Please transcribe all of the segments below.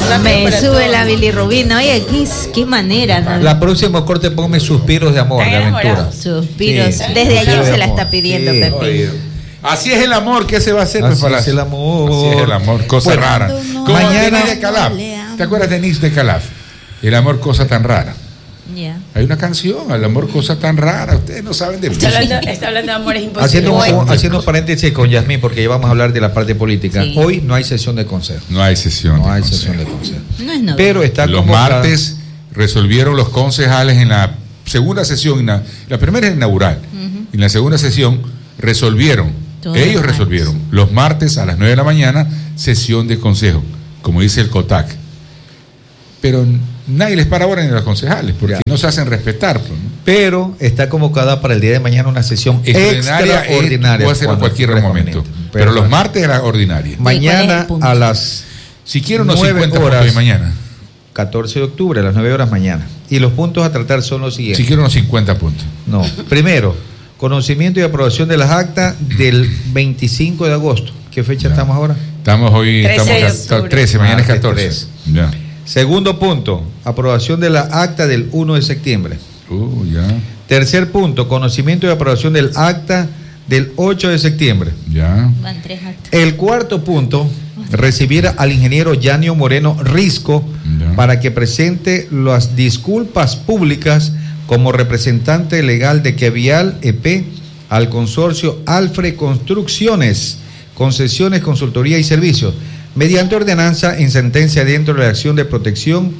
Me sube la bilirrubina. Oye, qué manera, ¿no? La próxima corte ponme suspiros de amor, de aventura. Suspiros. Sí, desde ayer se la está pidiendo, Pepín. Oye. Así es el amor, ¿qué se va a hacer? Así es el amor. Así es el amor, cosa rara. No, Como mañana de Calaf. ¿Te acuerdas de Denise de Calaf? El amor, cosa tan rara. Yeah. Hay una canción, el amor, cosa tan rara. Ustedes no saben de Está hablando de amores imposibles. Haciendo un paréntesis con Yasmín, porque ya vamos a hablar de la parte política. Sí. Hoy no hay sesión de consejo. No hay sesión de consejo. No es pero está los martes resolvieron los concejales en la segunda sesión, la primera es inaugural. En la segunda sesión resolvieron, ellos resolvieron, los martes a las 9 de la mañana, sesión de consejo, como dice el COTAC. Pero nadie les para ahora ni a los concejales, porque no se hacen respetar. Pues, ¿no? Pero está convocada para el día de mañana una sesión extraordinaria. Puede ser en cualquier momento. Pero los martes era ordinaria. Mañana a las, si quiero, unos 50 horas de mañana. 14 de octubre, a las 9 horas mañana. Y los puntos a tratar son los siguientes. Si quiero, unos 50 puntos. No. Primero, conocimiento y aprobación de las actas del 25 de agosto. ¿Qué fecha estamos ahora? Estamos hoy, 13, mañana es 14. 13. Ya. Segundo punto, aprobación de la acta del 1 de septiembre. Ya. Tercer punto, conocimiento y aprobación del acta del 8 de septiembre. Ya. Van 3 actas. El cuarto punto, recibir al ingeniero Yanio Moreno Risco para que presente las disculpas públicas como representante legal de Quevial EP al consorcio Alfre Construcciones, concesiones, consultoría y servicios, mediante ordenanza en sentencia dentro de la acción de protección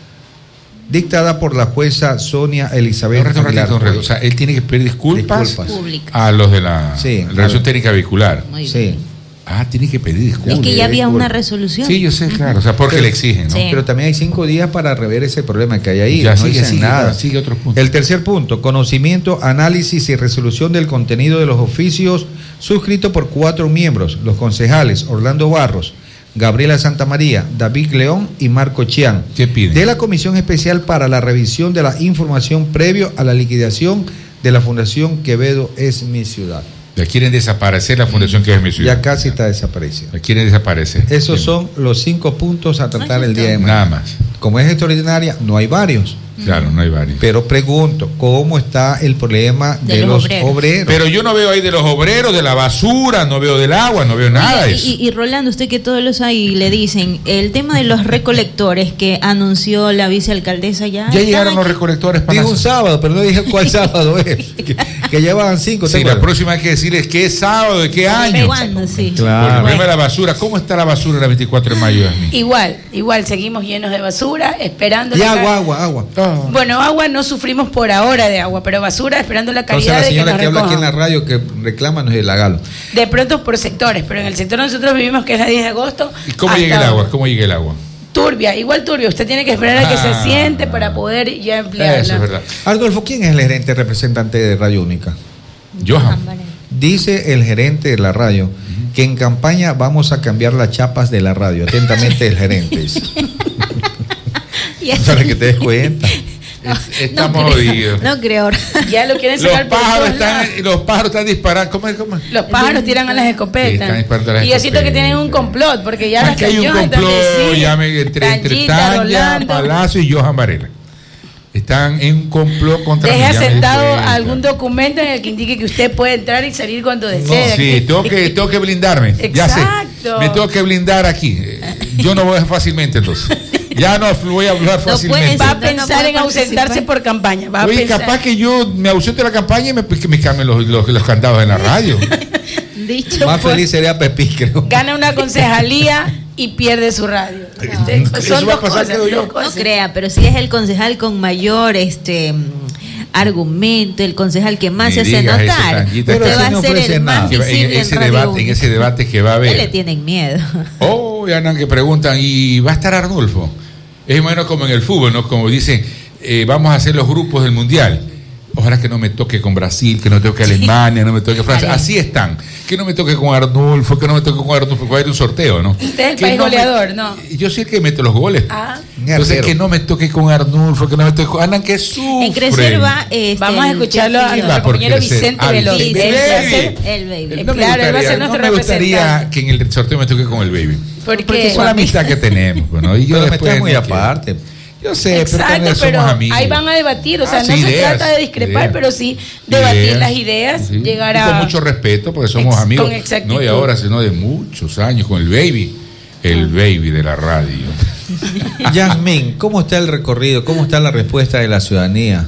dictada por la jueza Sonia Elizabeth Aguilar. O sea, él tiene que pedir disculpas a los de la Relación Técnica Vehicular. Sí. Tiene que pedir disculpas. Es que ya había una resolución. Sí, yo sé, claro. O sea, porque le exigen, ¿no? Sí. Pero también hay 5 días para rever ese problema que hay ahí. Ya no dicen nada. Sigue otro punto. El tercer punto, conocimiento, análisis y resolución del contenido de los oficios suscritos por 4 miembros, los concejales Orlando Barros, Gabriela Santamaría, David León y Marco Chián. ¿Qué piden? De la Comisión Especial para la Revisión de la Información previo a la liquidación de la Fundación Quevedo es mi ciudad. Ya quieren desaparecer la Fundación Quevedo es mi ciudad. Ya casi está desaparecida. Ya quieren desaparecer. Esos son los 5 puntos a tratar el día de mañana. Nada más. Como es extraordinaria, no hay varios. Claro, no hay varios. Pero pregunto, ¿cómo está el problema de los obreros? Pero yo no veo ahí de los obreros, de la basura, no veo del agua, no veo nada de eso. Y Rolando, usted que todos los hay le dicen, el tema de los recolectores que anunció la vicealcaldesa ya llegaron los recolectores para dijo un sábado, pero no dije cuál sábado es. Que llevaban 5. Sí, la próxima hay que decirles qué sábado, de qué año. ¿Cuándo? Sí. Claro. El problema de la basura, ¿cómo está la basura el 24 de mayo? Igual, seguimos llenos de basura, esperando. Y agua. Bueno, agua no sufrimos por ahora de agua, pero basura esperando la calidad de que nos recojan. La señora que habla aquí en la radio que reclama no es el Agalo. De pronto por sectores, pero en el sector donde nosotros vivimos, que es la 10 de agosto. ¿Y cómo llega el agua? ¿Cómo llega el agua? Turbia. Usted tiene que esperar a que se siente para poder ya emplearla. Eso es verdad. Adolfo, ¿quién es el gerente representante de Radio Única? Johan. Dice el gerente de la radio que en campaña vamos a cambiar las chapas de la radio. Atentamente el gerente. Para que te des cuenta. Estamos jodidos. No creo. Ya lo quieren sacar los pájaros están disparando. ¿Cómo es? Los pájaros tiran a las escopetas. Y yo siento que tienen un complot, porque ya las que hay un complot entre Tanya, Palacio y Johan Varela. Están en un complot contra mí. Deje asentado algún documento en el que indique que usted puede entrar y salir cuando desee. No, sí, tengo que blindarme. Exacto. Ya sé. Me tengo que blindar aquí. Yo no voy facinmente entonces. Ya no voy a hablar fácilmente. Va a pensar en ausentarse por campaña. Oye, capaz que yo me ausente de la campaña y me cambien los candados en la radio. Dicho más feliz sería Pepí, creo. Gana una concejalía y pierde su radio. Son dos cosas. No crea, pero si es el concejal con mayor argumento, el concejal que más se hace notar, usted va a ser el más visible en ese debate que va a haber. Le tienen miedo. Ya andan que preguntan, ¿y va a estar Arnulfo? Es bueno como en el fútbol, ¿no? Como dicen, vamos a hacer los grupos del Mundial. Ojalá que no me toque con Brasil, que no me toque Alemania, no me toque Francia. Así están. que no me toque con Arnulfo, que no me toque con Arnulfo, va a ir un sorteo, ¿no? Usted es el Que país no goleador, ¿no? Yo sí que meto los goles. Entonces que no me toque con Arnulfo, que no me toque con Ana, que sufren. En Crecer va vamos a escucharlo a nuestro compañero Vicente Veloz. El baby. Claro, él va a ser nuestro representante. Me gustaría que en el sorteo me toque con el baby. Porque es la amistad que tenemos, ¿no? Y yo pero después muy aparte. Yo sé, exacto, pero ahí van a debatir, o sea, no se trata de discrepar, pero sí debatir las ideas, llegar a... Y con mucho respeto, porque somos amigos, no de ahora, sino de muchos años, con el baby de la radio. Yasmín, ¿cómo está el recorrido? ¿Cómo está la respuesta de la ciudadanía?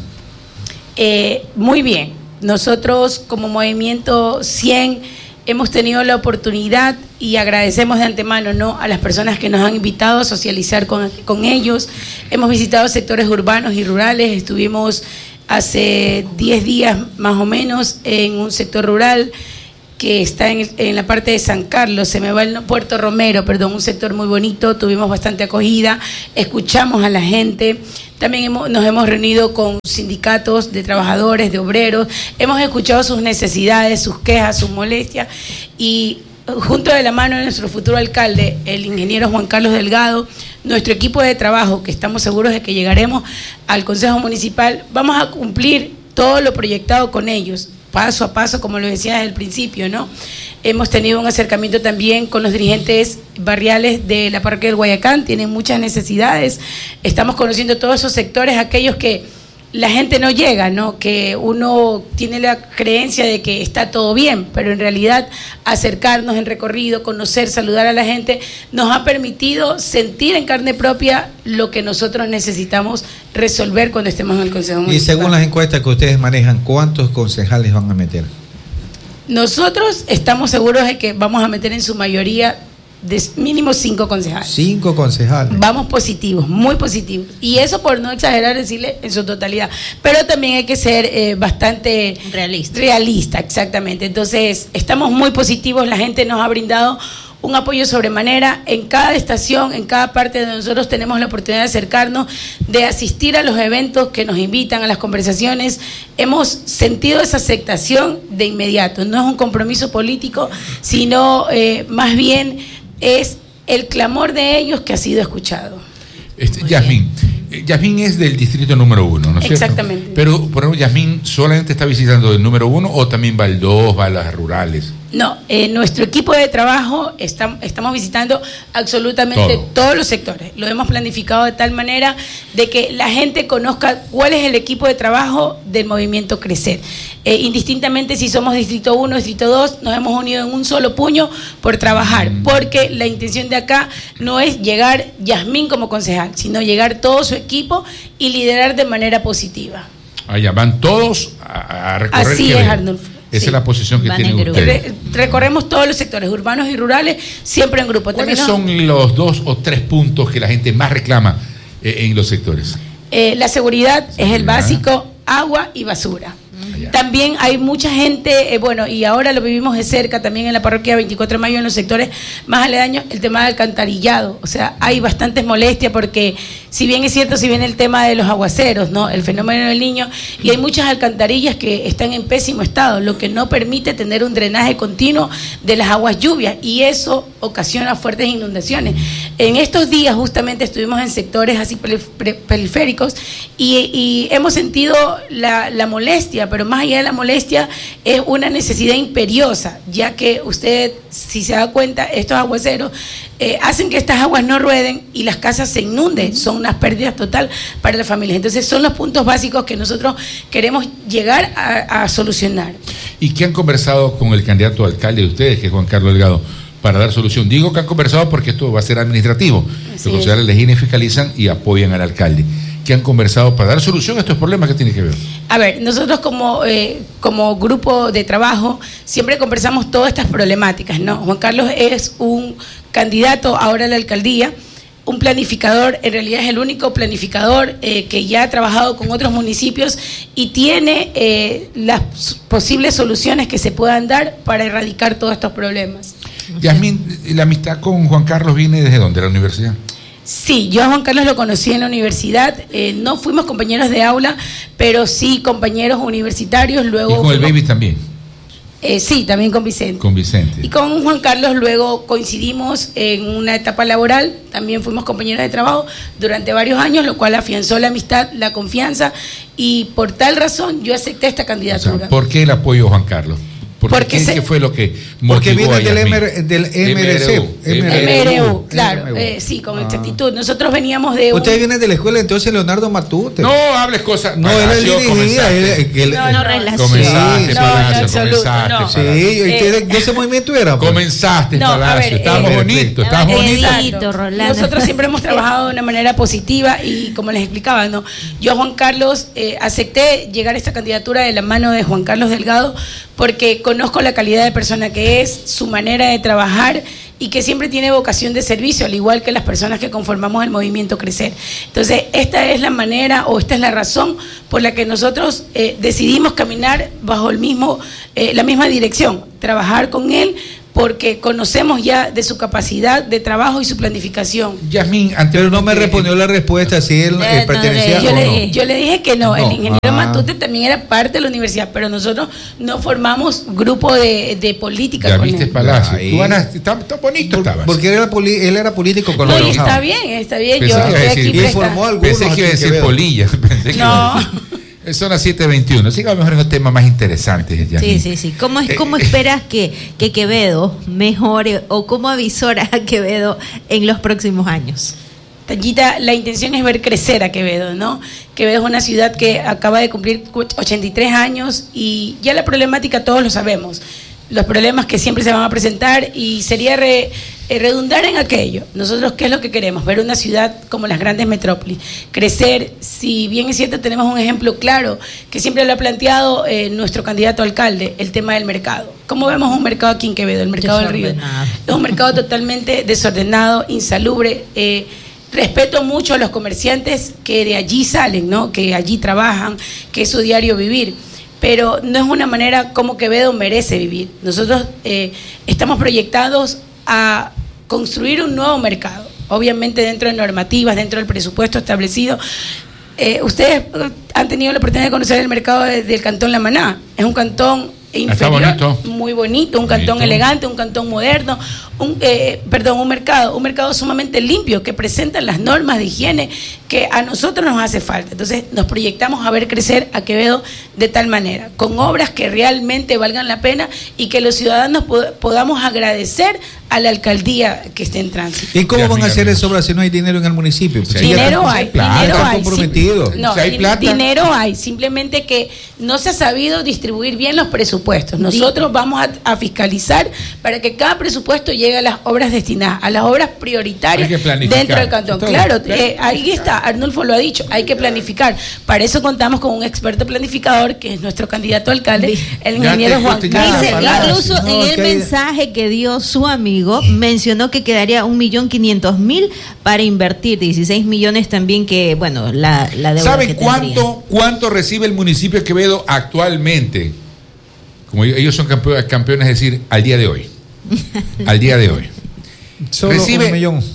Muy bien. Nosotros como Movimiento 100 hemos tenido la oportunidad y agradecemos de antemano, ¿no?, a las personas que nos han invitado a socializar con ellos. Hemos visitado sectores urbanos y rurales. Estuvimos hace 10 días más o menos en un sector rural que está en la parte de San Carlos, Puerto Romero, un sector muy bonito. Tuvimos bastante acogida, escuchamos a la gente. También nos hemos reunido con sindicatos de trabajadores, de obreros, hemos escuchado sus necesidades, sus quejas, sus molestias, y junto de la mano de nuestro futuro alcalde, el ingeniero Juan Carlos Delgado, nuestro equipo de trabajo, que estamos seguros de que llegaremos al Consejo Municipal, vamos a cumplir todo lo proyectado con ellos, paso a paso, como lo decía desde el principio, ¿no? Hemos tenido un acercamiento también con los dirigentes barriales de la parroquia del Guayacán, tienen muchas necesidades. Estamos conociendo todos esos sectores, aquellos que la gente no llega, ¿no? Que uno tiene la creencia de que está todo bien, pero en realidad acercarnos en recorrido, conocer, saludar a la gente, nos ha permitido sentir en carne propia lo que nosotros necesitamos resolver cuando estemos en el Consejo Municipal. Y según las encuestas que ustedes manejan, ¿cuántos concejales van a meter? Nosotros estamos seguros de que vamos a meter en su mayoría de mínimo 5 concejales. 5 concejales. Vamos positivos, muy positivos. Y eso por no exagerar, decirle en su totalidad. Pero también hay que ser bastante realista, exactamente. Entonces, estamos muy positivos. La gente nos ha brindado un apoyo sobremanera. En cada estación, en cada parte de nosotros tenemos la oportunidad de acercarnos, de asistir a los eventos que nos invitan, a las conversaciones. Hemos sentido esa aceptación de inmediato. No es un compromiso político, sino más bien es el clamor de ellos que ha sido escuchado. Yasmín es del distrito número 1, ¿no es cierto? Exactamente. Pero, por ejemplo, Yasmín solamente está visitando el número 1 o también va al 2, va a las rurales. No, nuestro equipo de trabajo estamos visitando absolutamente todos los sectores. Lo hemos planificado de tal manera de que la gente conozca cuál es el equipo de trabajo del Movimiento Crecer. Indistintamente si somos Distrito 1, Distrito 2, nos hemos unido en un solo puño por trabajar, porque la intención de acá no es llegar Yasmín como concejal, sino llegar todo su equipo y liderar de manera positiva. Allá van todos a recorrer. Así es, Arnulfo. Esa es la posición que tienen ustedes. Recorremos todos los sectores, urbanos y rurales, siempre en grupo. ¿Cuáles son los 2 o 3 puntos que la gente más reclama en los sectores? La seguridad es el básico, agua y basura. También hay mucha gente, y ahora lo vivimos de cerca también en la parroquia 24 de Mayo, en los sectores más aledaños, el tema del alcantarillado. O sea, hay bastantes molestias porque, si bien es cierto, si viene el tema de los aguaceros, ¿no?, el fenómeno del Niño, y hay muchas alcantarillas que están en pésimo estado, lo que no permite tener un drenaje continuo de las aguas lluvias, y eso ocasiona fuertes inundaciones. En estos días justamente estuvimos en sectores así periféricos y hemos sentido la molestia, pero más allá de la molestia es una necesidad imperiosa, ya que usted, si se da cuenta, estos aguaceros hacen que estas aguas no rueden y las casas se inunden, son unas pérdidas total para las familias. Entonces son los puntos básicos que nosotros queremos llegar a solucionar. ¿Y qué han conversado con el candidato a alcalde de ustedes, que es Juan Carlos Delgado, para dar solución? Digo que han conversado porque esto va a ser administrativo. Los concejales legislan, fiscalizan y apoyan al alcalde. ¿Qué han conversado para dar solución a estos problemas que tienen que ver? A ver, nosotros como grupo de trabajo siempre conversamos todas estas problemáticas, ¿no? Juan Carlos es un candidato ahora a la alcaldía, un planificador, en realidad es el único planificador que ya ha trabajado con otros municipios y tiene las posibles soluciones que se puedan dar para erradicar todos estos problemas. Yasmín, ¿la amistad con Juan Carlos viene desde dónde? ¿La universidad? Sí, yo a Juan Carlos lo conocí en la universidad, no fuimos compañeros de aula, pero sí compañeros universitarios. Luego ¿y con el baby también? Sí, también con Vicente. Con Vicente. Y con Juan Carlos luego coincidimos en una etapa laboral, también fuimos compañeros de trabajo durante varios años, lo cual afianzó la amistad, la confianza, y por tal razón yo acepté esta candidatura. O sea, ¿por qué el apoyo a Juan Carlos? ¿Qué fue lo que porque motivó viene del MRU, claro, sí, con exactitud. Nosotros veníamos de Usted viene de la escuela entonces Leonardo Matute. No hables cosas. No, él dirigía. No relación. Comenzaste, Palacio, Sí, ¿de ese movimiento era? Comenzaste, Palacio. Estábamos bonitos, Rolando. Nosotros siempre hemos trabajado de una manera positiva y como les explicaba, ¿no? Yo, Juan Carlos, acepté llegar a esta candidatura de la mano de Juan Carlos Delgado porque conozco la calidad de persona que es, su manera de trabajar y que siempre tiene vocación de servicio, al igual que las personas que conformamos el movimiento Crecer. Entonces, esta es la manera o esta es la razón por la que nosotros decidimos caminar bajo la misma dirección, trabajar con él, porque conocemos ya de su capacidad de trabajo y su planificación. Yasmín, pero no me respondió la respuesta si él pertenecía o no. Yo le dije que no, el ingeniero Matute también era parte de la universidad, pero nosotros no formamos grupo de política ya con viste él. Palacio. Está bonito estabas. Porque él era político con los No, y está bien. Pensé Yo estoy aquí presta. Pensé que iba a decir polilla. No. Son las 7:21. Sigamos mejor en los temas más interesantes. Sí. ¿Cómo esperas que Quevedo mejore o cómo avisora a Quevedo en los próximos años? Tallita, la intención es ver crecer a Quevedo, ¿no? Quevedo es una ciudad que acaba de cumplir 83 años y ya la problemática todos lo sabemos. Los problemas que siempre se van a presentar y sería redundar en aquello. Nosotros, ¿qué es lo que queremos? Ver una ciudad como las grandes metrópolis, crecer. Si bien es cierto, tenemos un ejemplo claro que siempre lo ha planteado nuestro candidato a alcalde, el tema del mercado. ¿Cómo vemos un mercado aquí en Quevedo? El mercado del Río. Es un mercado totalmente desordenado, insalubre. Respeto mucho a los comerciantes que de allí salen, ¿no? Que allí trabajan, que es su diario vivir. Pero no es una manera como Quevedo merece vivir. Nosotros estamos proyectados a construir un nuevo mercado, obviamente dentro de normativas, dentro del presupuesto establecido. Ustedes han tenido la oportunidad de conocer el mercado del Cantón La Maná. Es un cantón inferior, muy bonito, un cantón elegante, un cantón moderno, un mercado sumamente limpio que presenta las normas de higiene que a nosotros nos hace falta. Entonces nos proyectamos a ver crecer a Quevedo de tal manera, con obras que realmente valgan la pena y que los ciudadanos podamos agradecer a la alcaldía que esté en tránsito. ¿Y cómo van a hacer esas obras si no hay dinero en el municipio? Pues dinero hay, comprometido. Dinero hay, simplemente que no se ha sabido distribuir bien los presupuestos. Nosotros vamos a fiscalizar para que cada presupuesto llegue a las obras destinadas, a las obras prioritarias dentro del cantón. Claro, ahí está, Arnulfo lo ha dicho, hay que planificar. Para eso contamos con un experto planificador que es nuestro candidato a alcalde, el ingeniero Juan Carlos. Incluso en el mensaje que dio su amigo mencionó que quedaría 1.500.000 para invertir, 16 millones también que, bueno, la deuda. ¿Saben cuánto recibe el municipio de Quevedo actualmente? Como ellos son campeones, es decir, al día de hoy. Al día de hoy. Recibe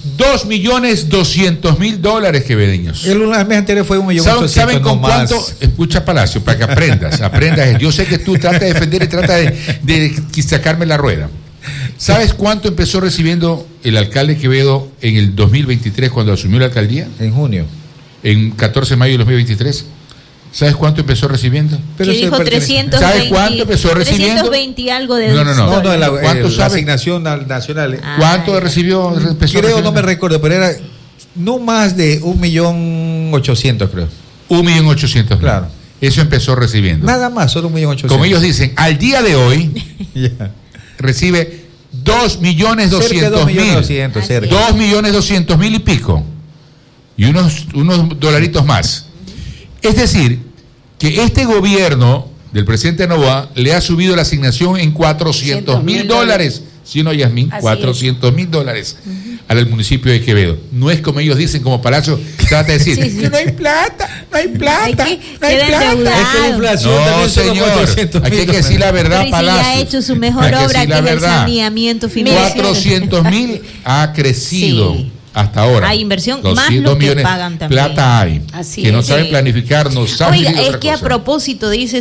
$2.200.000 quevedeños. El mes anterior fue 1.800.000. ¿Saben con cuánto? Escucha, Palacio, para que aprendas. Yo sé que tú tratas de defender y tratas de sacarme la rueda. ¿Sabes cuánto empezó recibiendo el alcalde Quevedo en el 2023 cuando asumió la alcaldía? En junio. En 14 de mayo de 2023. ¿Sabes cuánto empezó recibiendo? Pero dijo 320. ¿Sabes cuánto empezó recibiendo? 320 y algo de No, la asignación nacional. ¿Cuánto recibió? Creo, no me recuerdo, pero era no más de 1.800.000, creo. 1.800.000. Claro. Eso empezó recibiendo. Nada más, solo 1.800.000. Como ellos dicen, al día de hoy recibe 2.200.000. 2.200.000 y pico. Y unos dolaritos más. Es decir, que este gobierno del presidente Novoa le ha subido la asignación en $400.000. ¿Sí, no, Yasmín? $400.000 al municipio de Quevedo. No es como ellos dicen, como Palacio trata de decir, que no hay plata. Es que la inflación señor, hay que decir la verdad, pero Palacio. Si ha hecho su mejor obra, que es el saneamiento financiero. 400.000 ha crecido. Sí. hasta ahora. Hay inversión, más lo que pagan también. Plata hay. Así que es. no saben planificar, no saben. Oiga, es que a propósito, dice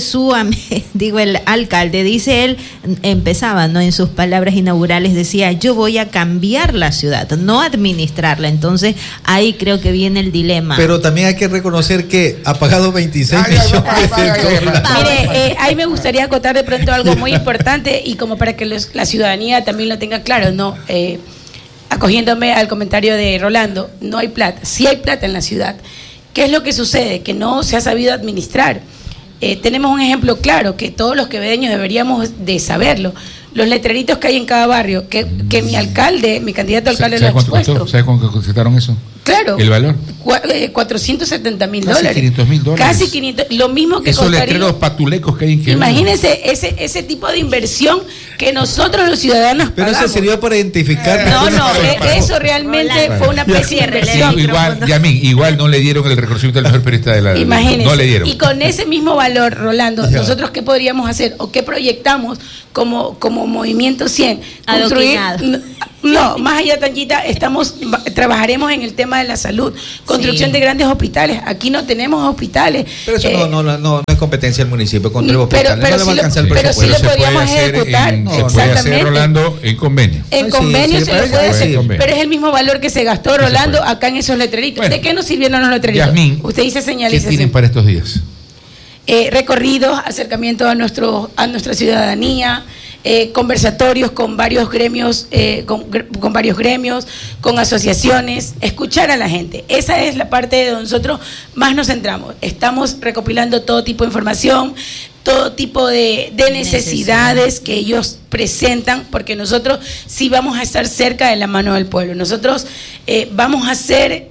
el alcalde, dice él, empezaba, ¿no? En sus palabras inaugurales decía, yo voy a cambiar la ciudad, no administrarla. Entonces, ahí creo que viene el dilema. Pero también hay que reconocer que ha pagado 26 millones de dólares. Mire, ahí me gustaría acotar de pronto algo muy importante y como para que la ciudadanía también lo tenga claro, ¿no? Acogiéndome al comentario de Rolando, no hay plata, sí hay plata en la ciudad. ¿Qué es lo que sucede? Que no se ha sabido administrar. Tenemos un ejemplo claro, que todos los quevedeños deberíamos de saberlo. Los letreritos que hay en cada barrio, que mi alcalde, mi candidato a alcalde lo ha expuesto. ¿Sabes cuánto costaron eso? Claro. ¿El valor? $470,000. Casi $500,000. Casi 500, lo mismo que esos costaría. Esos letreros patulecos que hay en Quevedo. Imagínense ese tipo de inversión que nosotros los ciudadanos pero pagamos. eso sirvió para identificar. Eso realmente fue una pésima inversión. Igual no le dieron el reconocimiento al mejor periodista de la. Imagínense. No le dieron. Y con ese mismo valor, Rolando, nosotros qué podríamos hacer o qué proyectamos como Movimiento 100. Construir. No, más allá, Tanguita, trabajaremos en el tema de la salud, construcción de grandes hospitales. Aquí no tenemos hospitales. Pero eso no es competencia del municipio construir hospitales. Pero no le va a alcanzar el presupuesto. sí lo podríamos ejecutar. Se puede hacer, Rolando, en convenio. En convenio se lo puede hacer, convenio. pero es el mismo valor que se gastó, Rolando, acá en esos letreritos. Bueno, ¿de qué nos sirvieron los letreritos? Yasmín, usted dice señalización. ¿qué tienen para estos días? Recorridos, acercamiento a nuestra ciudadanía, conversatorios con varios gremios, con varios gremios, con asociaciones, escuchar a la gente. Esa es la parte de donde nosotros más nos centramos. Estamos recopilando todo tipo de información, todo tipo de necesidades que ellos presentan, porque nosotros sí vamos a estar cerca de la mano del pueblo. Nosotros vamos a hacer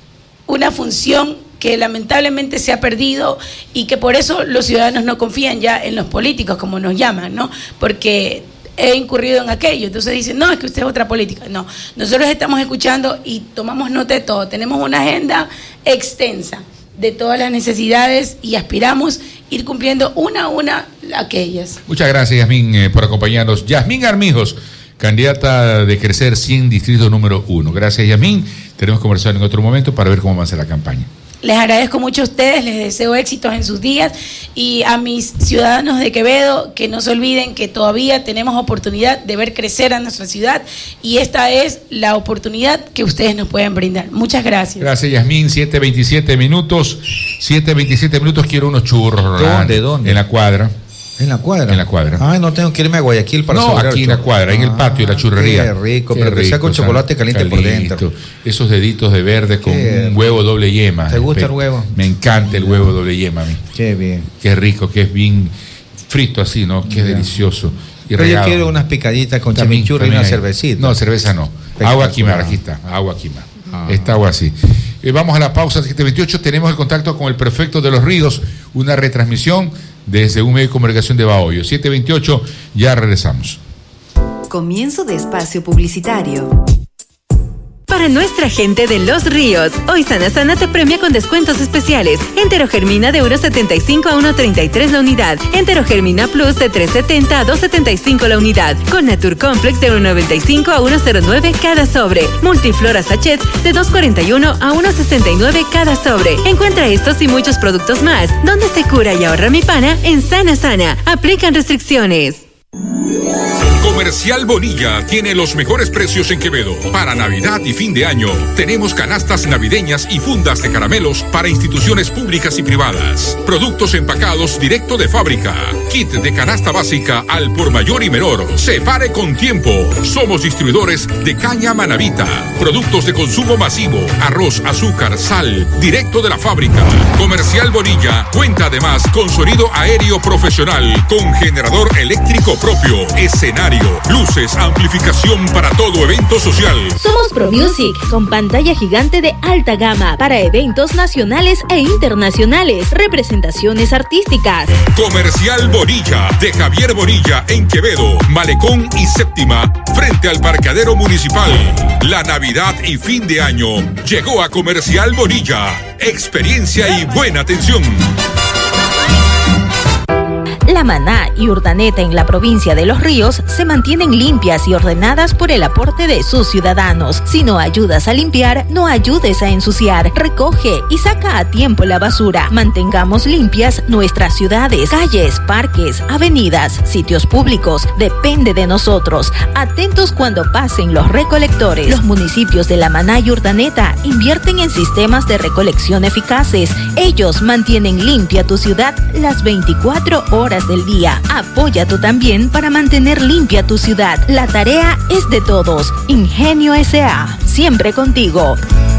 una función que lamentablemente se ha perdido y que por eso los ciudadanos no confían ya en los políticos, como nos llaman, ¿no? Porque he incurrido en aquello. Entonces dicen, no, es que usted es otra política. No, nosotros estamos escuchando y tomamos nota de todo. Tenemos una agenda extensa de todas las necesidades y aspiramos ir cumpliendo una a una aquellas. Muchas gracias, Yasmín, por acompañarnos. Yasmín Armijos, candidata de Crecer 100, distrito número 1. Gracias, Yasmín. Tenemos que conversar en otro momento para ver cómo avanza la campaña. Les agradezco mucho a ustedes, les deseo éxitos en sus días y a mis ciudadanos de Quevedo que no se olviden que todavía tenemos oportunidad de ver crecer a nuestra ciudad y esta es la oportunidad que ustedes nos pueden brindar. Muchas gracias. Gracias, Yasmín. 7:27 minutos. 7:27 minutos. Quiero unos churros. ¿Dónde? En la cuadra. ¿En la cuadra? En la cuadra. Ay, no tengo que irme a Guayaquil para no, aquí en la cuadra, en el patio de la churrería. Qué rico, pero que sea con chocolate caliente por dentro. Esos deditos de verde con un huevo doble yema. ¿Te gusta el huevo? Me encanta el huevo doble yema a mí. Qué bien. Qué rico, que es bien frito así, ¿no? Qué delicioso. Y pero yo quiero unas picaditas con chimichurri y una cervecita. No, cerveza no. Agua quimar, aquí está. Agua quimar. Está agua así. Vamos a la pausa, 7:28. Tenemos el contacto con el prefecto de Los Ríos, una retransmisión desde un medio de comunicación de Bahoyo. 7:28, ya regresamos. Comienzo de espacio publicitario. Para nuestra gente de Los Ríos, hoy Sana te premia con descuentos especiales. Enterogermina de 1.75 a 1.33 la unidad. Enterogermina Plus de 3.70 a 2.75 la unidad. Con Natur Complex de 1.95 a 1.09 cada sobre. Multiflora Sachets de 2.41 a 1.69 cada sobre. Encuentra estos y muchos productos más. Donde se cura y ahorra mi pana, en Sana. Aplican restricciones. Comercial Bonilla tiene los mejores precios en Quevedo. Para Navidad y fin de año, tenemos canastas navideñas y fundas de caramelos para instituciones públicas y privadas. Productos empacados directo de fábrica. Kit de canasta básica al por mayor y menor. Separe con tiempo. Somos distribuidores de caña Manavita. Productos de consumo masivo. Arroz, azúcar, sal. Directo de la fábrica. Comercial Bonilla cuenta además con sonido aéreo profesional. Con generador eléctrico propio. Escenario, luces, amplificación para todo evento social. Somos ProMusic, con pantalla gigante de alta gama para eventos nacionales e internacionales, representaciones artísticas. Comercial Bonilla, de Javier Bonilla en Quevedo, Malecón y Séptima, frente al parqueadero municipal. La Navidad y fin de año llegó a Comercial Bonilla. Experiencia y buena atención. La Samaná y Urdaneta en la provincia de Los Ríos se mantienen limpias y ordenadas por el aporte de sus ciudadanos. Si no ayudas a limpiar, no ayudes a ensuciar. Recoge y saca a tiempo la basura. Mantengamos limpias nuestras ciudades, calles, parques, avenidas, sitios públicos. Depende de nosotros. Atentos cuando pasen los recolectores. Los municipios de Samaná y Urdaneta invierten en sistemas de recolección eficaces. Ellos mantienen limpia tu ciudad las 24 horas del día. Apoya tú también para mantener limpia tu ciudad. La tarea es de todos. Ingenio S.A. Siempre contigo.